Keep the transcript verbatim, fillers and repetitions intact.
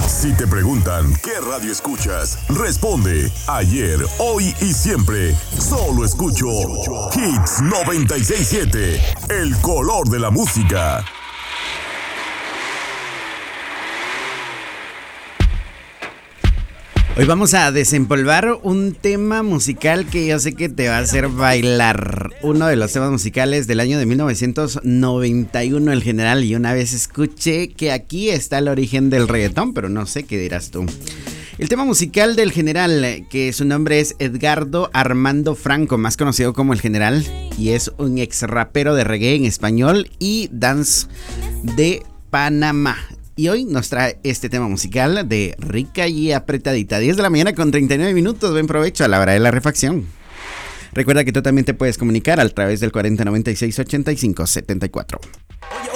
Si te preguntan qué radio escuchas, responde ayer, hoy y siempre. Solo escucho Hits noventa y seis punto siete, el color de la música. Hoy vamos a desempolvar un tema musical que yo sé que te va a hacer bailar. Uno de los temas musicales del año de mil novecientos noventa y uno, el general. Y una vez escuché que aquí está el origen del reggaetón, pero no sé qué dirás tú. El tema musical del general, que su nombre es Edgardo Armando Franco, más conocido como el general, y es un ex rapero de reggae en español y dance de Panamá. Y hoy nos trae este tema musical de Rica y Apretadita. diez de la mañana con treinta y nueve minutos. Buen provecho a la hora de la refacción. Recuerda que tú también te puedes comunicar a través del cuarenta noventa y seis ochenta y cinco setenta y cuatro.